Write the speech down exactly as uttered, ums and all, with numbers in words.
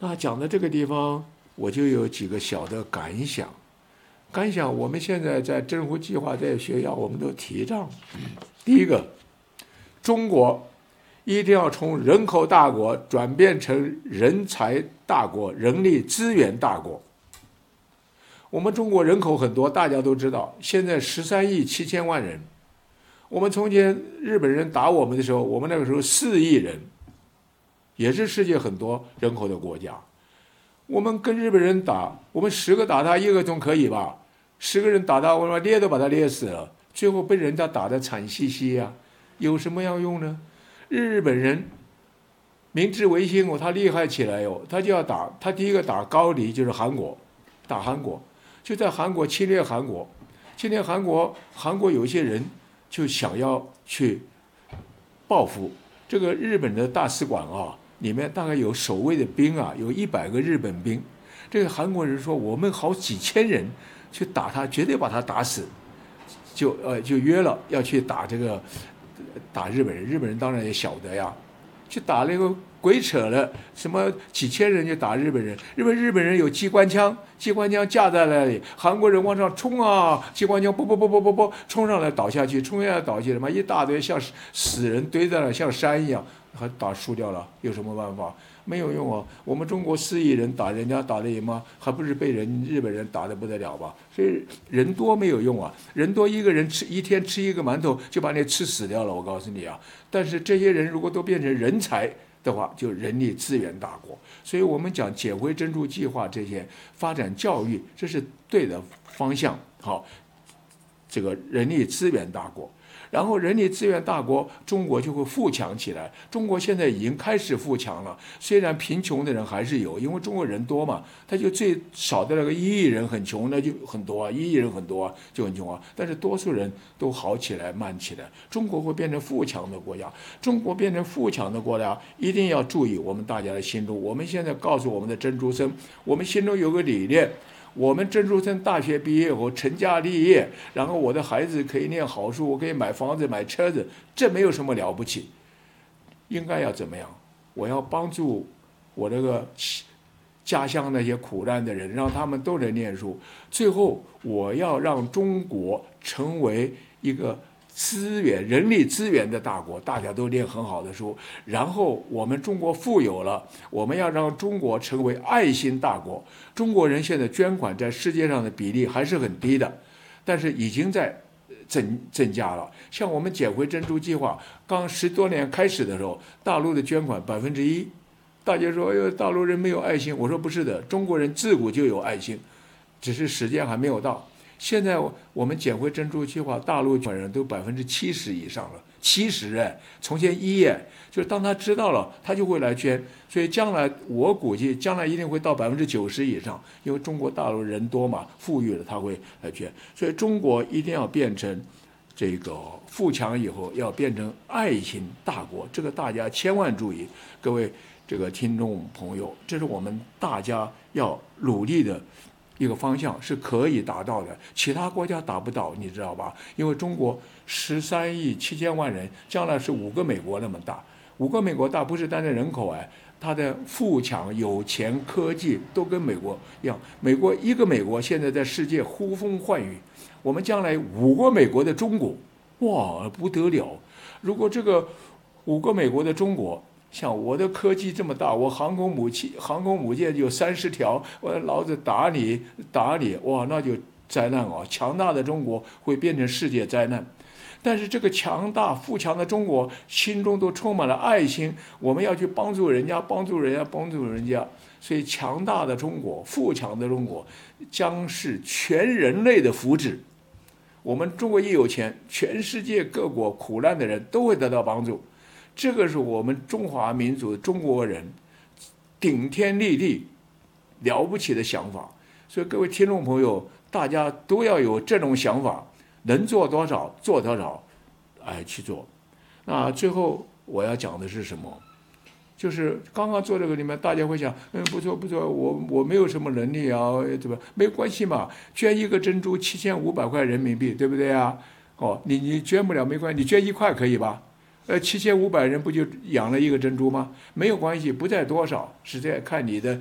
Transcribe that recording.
那讲到这个地方，我就有几个小的感想。感想，我们现在在真湖计划在学校，我们都提倡，第一个，中国一定要从人口大国转变成人才大国、人力资源大国。我们中国人口很多，大家都知道，现在十三亿七千万人。我们从前日本人打我们的时候，我们那个时候四亿人，也是世界很多人口的国家。我们跟日本人打，我们十个打他一个总可以吧？十个人打他，我说捏都把他捏死了，最后被人家打得惨兮兮呀、啊，有什么样用呢？日本人明治维新哦，他厉害起来哦，他就要打，他第一个打高丽，就是韩国，打韩国，就在韩国侵略韩国，侵略韩国，韩国有些人就想要去报复这个日本的大使馆啊，里面大概有守卫的兵啊，有一百个日本兵。这个韩国人说，我们好几千人去打他，绝对把他打死，就呃就约了要去打这个打日本人。日本人当然也晓得呀，去打那个鬼扯了，什么几千人就打日本人，日本日本人有机关枪，机关枪架在那里，韩国人往上冲啊，机关枪啵啵啵啵啵啵冲上来倒下去，冲下来倒下去，他妈一大堆像死人堆在那，像山一样，还打输掉了，有什么办法？没有用啊！我们中国四亿人打人家打得赢吗？还不是被人日本人打得不得了吧？所以人多没有用啊，人多一个人吃一天吃一个馒头就把你吃死掉了，我告诉你啊！但是这些人如果都变成人才的话，就人力资源大国。所以我们讲捡回珍珠计划这些发展教育，这是对的方向。好，这个人力资源大国。然后人力资源大国，中国就会富强起来。中国现在已经开始富强了，虽然贫穷的人还是有，因为中国人多嘛，他就最少的那个一亿人很穷，那就很多啊，一亿人很多啊，就很穷啊。但是多数人都好起来、慢起来，中国会变成富强的国家。中国变成富强的国家，一定要注意我们大家的心中。我们现在告诉我们的珍珠生，我们心中有个理念。我们珍珠生大学毕业后成家立业，然后我的孩子可以念好书，我可以买房子买车子，这没有什么了不起。应该要怎么样？我要帮助我这个家乡那些苦难的人，让他们都能念书。最后，我要让中国成为一个资源、人力资源的大国，大家都念很好的书。然后我们中国富有了，我们要让中国成为爱心大国。中国人现在捐款在世界上的比例还是很低的，但是已经在增增加了。像我们捡回珍珠计划刚十多年开始的时候，大陆的捐款百分之一，大家说哎呦大陆人没有爱心，我说不是的，中国人自古就有爱心，只是时间还没有到。现在我们捡回珍珠计划，大陆捐人都百分之七十以上了，七十哎，从前一哎，就是当他知道了，他就会来捐，所以将来我估计将来一定会到百分之九十以上，因为中国大陆人多嘛，富裕了他会来捐，所以中国一定要变成这个富强以后要变成爱心大国，这个大家千万注意，各位这个听众朋友，这是我们大家要努力的一个方向，是可以达到的，其他国家达不到，你知道吧？因为中国十三亿七千万人，将来是五个美国那么大，五个美国大不是单单人口哎，它的富强、有钱、科技都跟美国一样。美国一个美国现在在世界呼风唤雨，我们将来五个美国的中国，哇，不得了！如果这个五个美国的中国，像我的科技这么大，我航空母舰航空母舰有三十条，我老子打你打你，哇，那就灾难啊！强大的中国会变成世界灾难。但是这个强大富强的中国心中都充满了爱心，我们要去帮助人家，帮助人家，帮助人家。所以强大的中国，富强的中国，将是全人类的福祉。我们中国一有钱，全世界各国苦难的人都会得到帮助。这个是我们中华民族中国人顶天立地了不起的想法，所以各位听众朋友，大家都要有这种想法，能做多少做多少，哎去做。那最后我要讲的是什么？就是刚刚做这个里面，大家会想，嗯，不错不错，我我没有什么能力啊，对吧？没关系嘛，捐一个珍珠七千五百块人民币，对不对啊？哦，你你捐不了没关系，你捐一块可以吧？呃，七千五百人不就养了一个珍珠吗？没有关系，不在多少，是在看你的